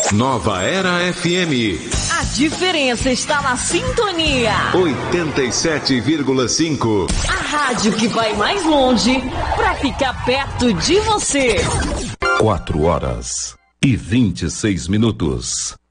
Nova Era FM. A diferença está na sintonia. 87,5. A rádio que vai mais longe para ficar perto de você. 4 horas e 26 minutos.